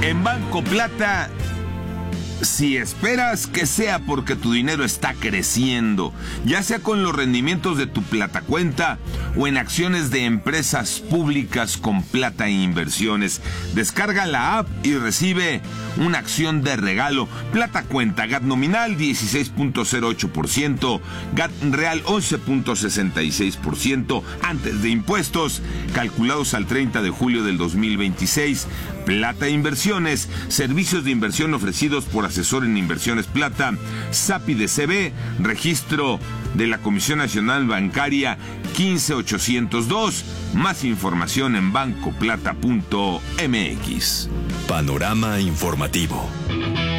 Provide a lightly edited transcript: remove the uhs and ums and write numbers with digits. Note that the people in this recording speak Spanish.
En Banco Plata, si esperas que sea porque tu dinero está creciendo, ya sea con los rendimientos de tu Plata Cuenta o en acciones de empresas públicas con Plata Inversiones, descarga la app y recibe una acción de regalo. Plata Cuenta, GAT nominal 16.08%, GAT real 11.66% antes de impuestos, calculados al 30 de julio del 2026. Plata Inversiones, servicios de inversión ofrecidos por asesor en inversiones Plata, SAPI de CB, registro de la Comisión Nacional Bancaria 15802. Más información en bancoplata.mx. Panorama informativo.